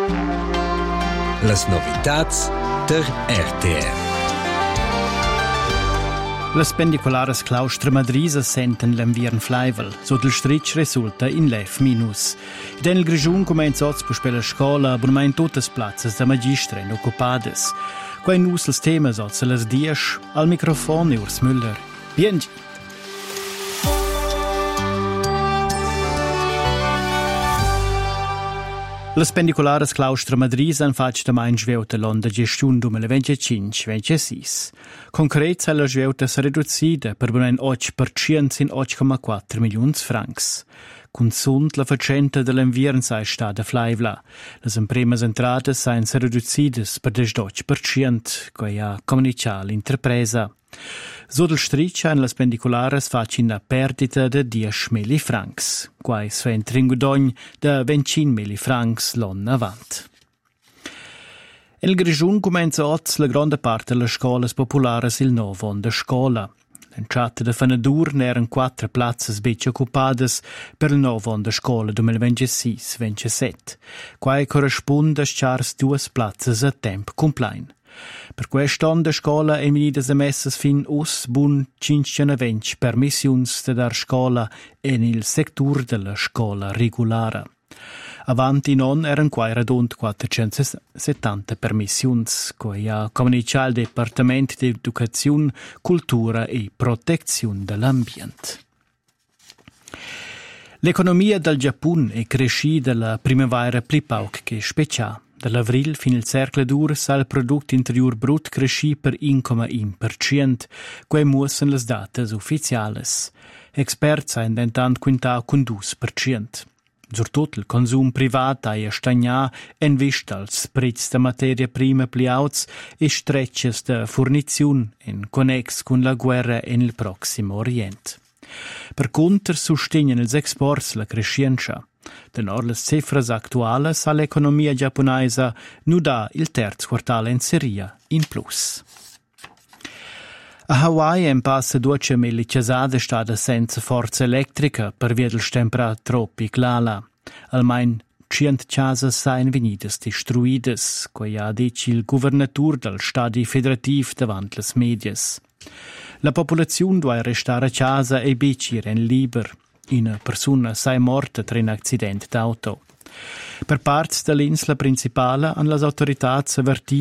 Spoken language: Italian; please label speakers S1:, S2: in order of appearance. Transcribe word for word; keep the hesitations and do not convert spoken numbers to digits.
S1: Las novitats der R T M.
S2: Las pendicolaras claustra madrisa senten l'enviern flaivel, so del stritch resulta in lef minus. Den il grigiun comenza oz per spela scola, abonma in tuttes plazzas da magistra in occupades. Quai nus els temas oz a las diesch, al microfon Urs Müller. Bien. Las pendicolaras claustra madrisa han fatg da main sveuta l'onda gestiun duemilaventicinque ventisei. Concret sa la sveuta sa reducida per bunain otto per cento in otto komma quattro milions francs. Consund la facenta dell'enviern sa è stata flaivla. Las impremas entradas sa in sa reducidas per diciotto per cento, quai ha comunicato l'interpresa. So del stritch han las pendicolaras fac una perdita de dieci mili francs, quai svent ringudogn de venticinque mili francs l'on avant. El grigiun comenza oz la gronda parte delle scolas popularas il novo on de scola. L'entrata de Fanadur n'eran quattro plazzas becce occupadas per il novo on de scola duemilaventisei ventisette, quai corresponde a chars duas plazzas a temp complein. Per quest'on de scola è venidas emessas fin us bun cinquantanoventi permissiuns de dar scola en il sector della scola regulara. Avanti non eran quai radund quattrocentosettanta permissiuns, quai ha comunicato il Departamento di Educazione, Cultura e Protezione dell'Ambiente. L'economia del Giappun è crescita dalla primavera pli pauc che specià. Dall'avril fin il cercle dur sa il prodotto interior brut cresci per uno komma uno per cento, quei muossen las datas ufficiales. Experts ha indentant quintau con due per cento. Surtut il consum privat ha stagnà en vist als prezzi da materia prima pli auts e strecces da forniziun en connex con la guerra en il Proximo Orient. Per conter sustegnen ils exports la crescienza. Tenor las cifras actualas all'economia giapponesa nu dà il terzo quartale in seria in plus. A Hawaii en passa duoce mili casade stada senza forza elettrica per via del stempera tropic Lala. Almain cient casas sain venidas destruidas, quai ha dici il governatur del stadi federativ davant las medias. La popolazione doveva restare a casa e becir en liber. Una persona sai morta tra un accidente d'auto. Per parts dell'insula principale han las autorità avvertito